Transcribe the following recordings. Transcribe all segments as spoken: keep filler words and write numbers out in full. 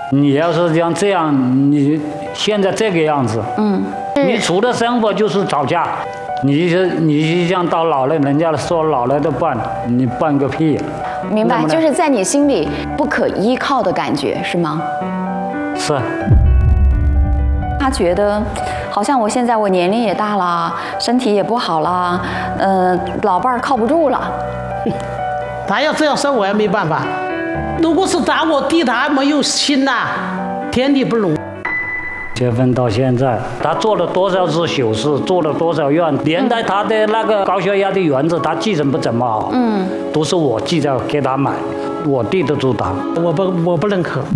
你要是像这样，你现在这个样子， 嗯， 你除了生活就是吵架。你是你像到老了，人家说老了都办，你办个屁！ 明白，就是在你心里不可依靠的感觉，是吗？ 是。 他觉得，好像我现在我年龄也大了，身体也不好了，呃，老伴儿靠不住了。 他要这样说，我也没办法。如果是打我弟，他还没有心呐、啊，天理不容。 结婚到现在，他做了多少次手术，做了多少院，连带他的那个高血压的原子，他记性不怎么好，嗯，都是我记着给他买，我弟得住他， 我不我不认可。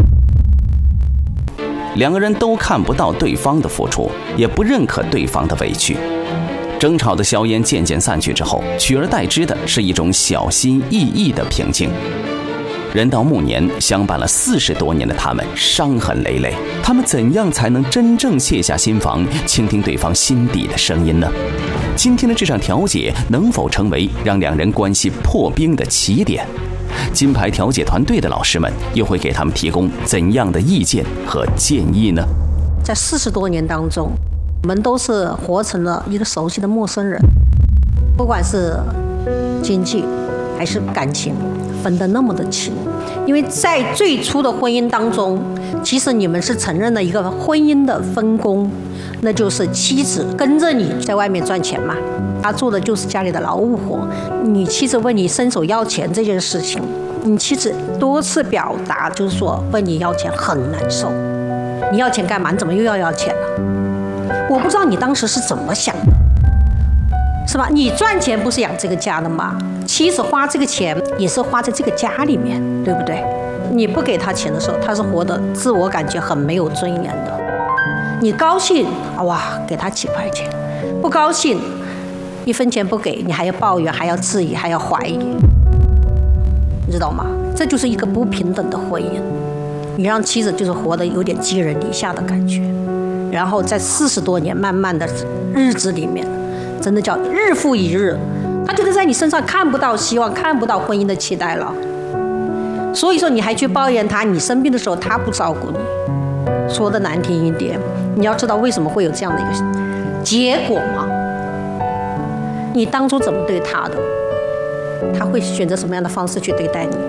两个人都看不到对方的付出，也不认可对方的委屈。争吵的硝烟渐渐散去之后，取而代之的是一种小心翼翼的平静。人到暮年，相伴了四十多年的他们伤痕累累，他们怎样才能真正卸下心防，倾听对方心底的声音呢？今天的这场调解能否成为让两人关系破冰的起点？金牌调解团队的老师们又会给他们提供怎样的意见和建议呢？ 在四十多年当中，我们都是活成了一个熟悉的陌生人，不管是经济还是感情，分得那么的清。因为在最初的婚姻当中，其实你们是承认了一个婚姻的分工，那就是妻子跟着你在外面赚钱嘛，她做的就是家里的劳务活。你妻子问你伸手要钱这件事情，你妻子多次表达就是说问你要钱很难受，你要钱干嘛？你怎么又要要钱了？我不知道你当时是怎么想的，是吧？你赚钱不是养这个家的吗？妻子花这个钱也是花在这个家里面，对不对？你不给他钱的时候，他是活得自我感觉很没有尊严的。你高兴，哇，给他几块钱；不高兴，一分钱不给，你还要抱怨，还要质疑，还要怀疑，你知道吗？这就是一个不平等的婚姻。你让妻子就是活得有点寄人篱下的感觉，然后在四十多年慢慢的日子里面，真的叫日复一日，他觉得在你身上看不到希望，看不到婚姻的期待了。所以说你还去抱怨他，你生病的时候他不照顾你。说的难听一点，你要知道为什么会有这样的一个结果吗？你当初怎么对他的，他会选择什么样的方式去对待你？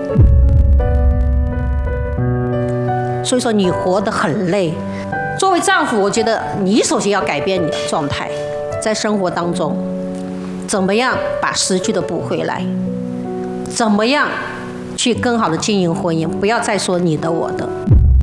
所以说你活得很累。作为丈夫，我觉得你首先要改变你的状态，在生活当中怎么样把失去的补回来，怎么样去更好的经营婚姻，不要再说你的我的。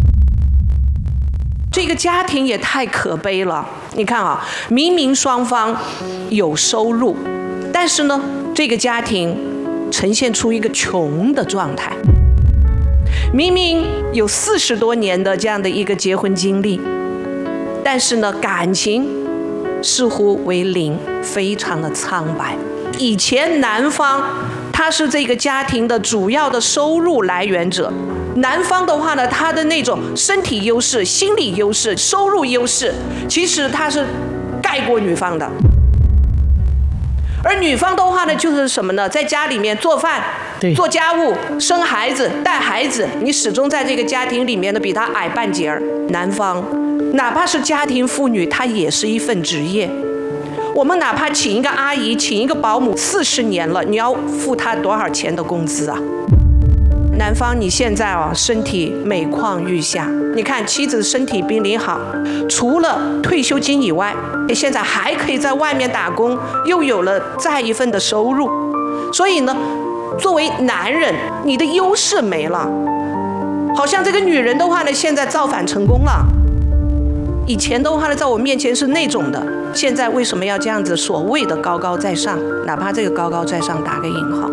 这个家庭也太可悲了。你看啊，明明双方有收入，但是呢，这个家庭呈现出一个穷的状态。明明有四十多年的这样的一个结婚经历，但是呢，感情似乎为零，非常的苍白。以前男方他是这个家庭的主要的收入来源者，男方的话呢，他的那种身体优势、心理优势、收入优势，其实他是盖过女方的。而女方的话呢，就是什么呢？在家里面做饭、做家务、生孩子、带孩子，你始终在这个家庭里面呢，比他矮半截儿。男方哪怕是家庭妇女，他也是一份职业。我们哪怕请一个阿姨、请一个保姆，四十年了，你要付他多少钱的工资啊？男方，你现在啊，身体每况愈下。你看妻子身体比你好，除了退休金以外，你现在还可以在外面打工，又有了再一份的收入。所以呢，作为男人，你的优势没了，好像这个女人的话呢，现在造反成功了。以前的话呢，在我面前是那种的，现在为什么要这样子所谓的高高在上？哪怕这个高高在上打个引号。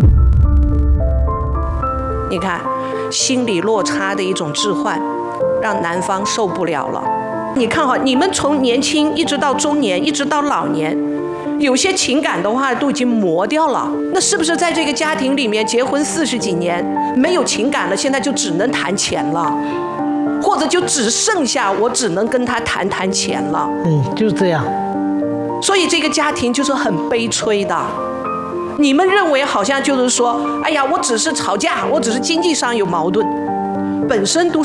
你看，心理落差的一种置换，让男方受不了了。你看哈，你们从年轻一直到中年，一直到老年，有些情感的话都已经磨掉了。那是不是在这个家庭里面结婚四十几年，没有情感了，现在就只能谈钱了，或者就只剩下我只能跟他谈谈钱了？ 嗯，就是这样。 所以这个家庭就是很悲催的。你们认为好像就是说，哎呀，我只是吵架，我只是经济上有矛盾，本身都